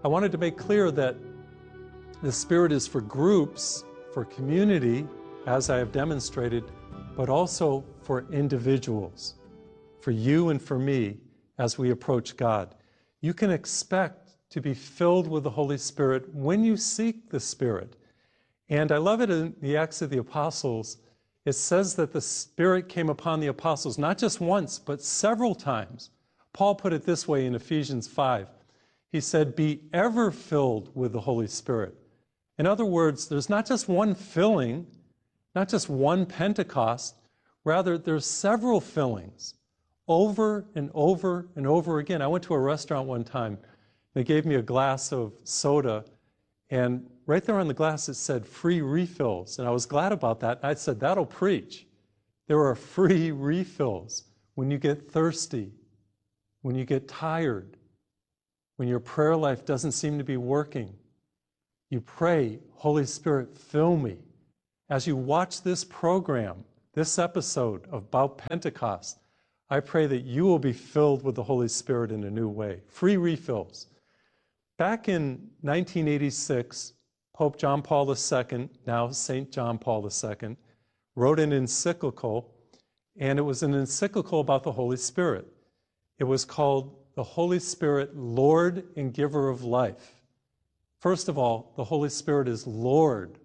I wanted to make clear that the Spirit is for groups, for community, as I have demonstrated, but also for individuals, for you and for me as we approach God. You can expect to be filled with the Holy Spirit when you seek the Spirit. And I love it in the Acts of the Apostles. It says that the Spirit came upon the apostles, not just once, but several times. Paul put it this way in Ephesians 5. He said, be ever filled with the Holy Spirit. In other words, there's not just one filling, not just one Pentecost, rather there's several fillings over and over and over again. I went to a restaurant one time. They gave me a glass of soda, and right there on the glass it said free refills, and I was glad about that. I said, that'll preach. There are free refills when you get thirsty, when you get tired, when your prayer life doesn't seem to be working. You pray, Holy Spirit, fill me. As you watch this program, this episode about Pentecost, I pray that you will be filled with the Holy Spirit in a new way. Free refills. Back in 1986, Pope John Paul II, now St. John Paul II, wrote an encyclical, and it was an encyclical about the Holy Spirit. It was called The Holy Spirit, Lord and Giver of Life. First of all, the Holy Spirit is Lord,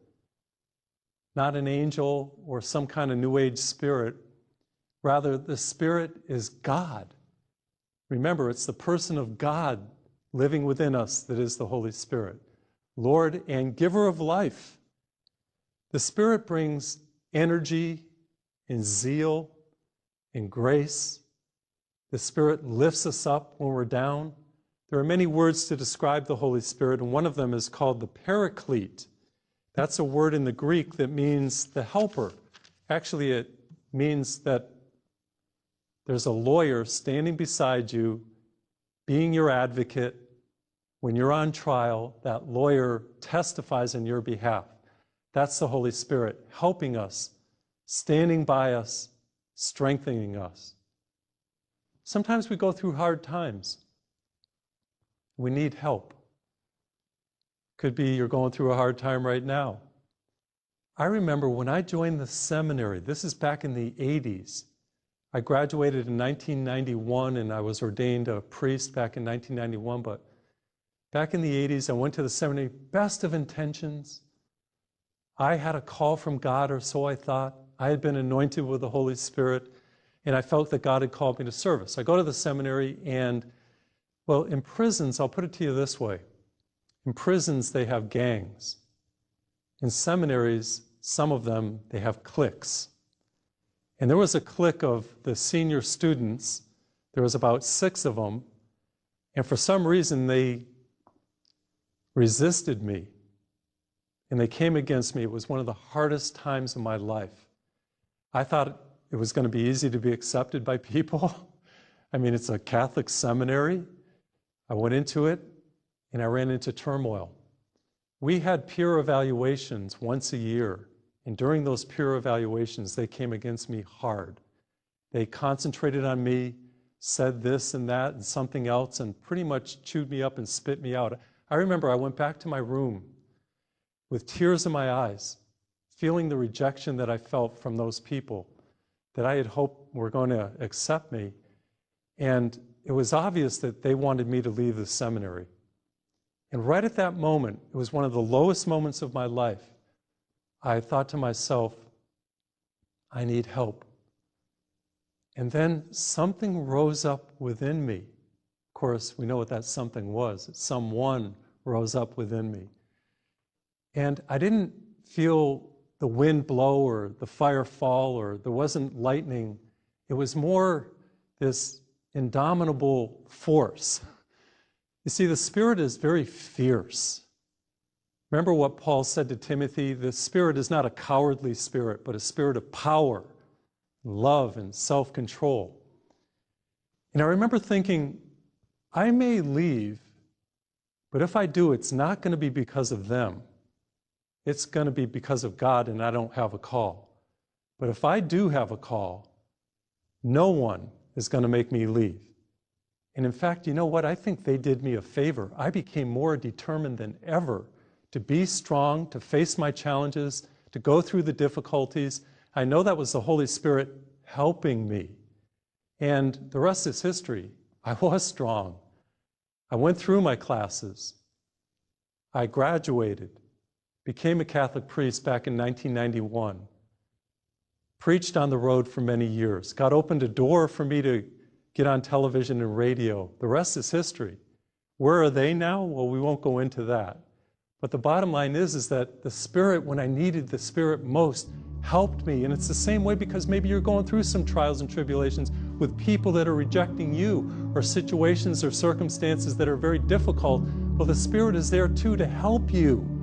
not an angel or some kind of New Age spirit. Rather, the Spirit is God. Remember, it's the person of God living within us that is the Holy Spirit. Lord and Giver of Life. The Spirit brings energy and zeal and grace. The Spirit lifts us up when we're down. There are many words to describe the Holy Spirit, and one of them is called the Paraclete. That's a word in the Greek that means the helper. Actually, it means that there's a lawyer standing beside you, being your advocate. When you're on trial, that lawyer testifies in your behalf. That's the Holy Spirit helping us, standing by us, strengthening us. Sometimes we go through hard times. We need help. Could be you're going through a hard time right now. I remember when I joined the seminary, this is back in the 80s. I graduated in 1991 and I was ordained a priest back in 1991, but back in the 80s, I went to the seminary, best of intentions. I had a call from God, or so I thought. I had been anointed with the Holy Spirit, and I felt that God had called me to service. I go to the seminary, and, well, in prisons, I'll put it to you this way. In prisons, they have gangs. In seminaries, some of them, they have cliques. And there was a clique of the senior students. There was about 6 of them, and for some reason, they resisted me, and they came against me. It was one of the hardest times of my life. I thought it was going to be easy to be accepted by people. I mean, it's a Catholic seminary. I went into it, and I ran into turmoil. We had peer evaluations once a year, and during those peer evaluations, they came against me hard. They concentrated on me, said this and that and something else, and pretty much chewed me up and spit me out. I remember I went back to my room with tears in my eyes, feeling the rejection that I felt from those people that I had hoped were going to accept me. And it was obvious that they wanted me to leave the seminary. And right at that moment, it was one of the lowest moments of my life, I thought to myself, I need help. And then something rose up within me. Of course, we know what that something was. Someone rose up within me. And I didn't feel the wind blow or the fire fall, or there wasn't lightning. It was more this indomitable force. You see, the Spirit is very fierce. Remember what Paul said to Timothy? The Spirit is not a cowardly spirit, but a spirit of power, love, and self-control. And I remember thinking, I may leave, but if I do, it's not going to be because of them. It's going to be because of God, and I don't have a call. But if I do have a call, no one is going to make me leave. And in fact, you know what? I think they did me a favor. I became more determined than ever to be strong, to face my challenges, to go through the difficulties. I know that was the Holy Spirit helping me. And the rest is history. I was strong. I went through my classes. I graduated, became a Catholic priest back in 1991, preached on the road for many years. God opened a door for me to get on television and radio. The rest is history. Where are they now? Well, we won't go into that. But the bottom line is that the Spirit, when I needed the Spirit most, helped me. And it's the same way because maybe you're going through some trials and tribulations with people that are rejecting you, or situations or circumstances that are very difficult. Well, the Spirit is there too to help you.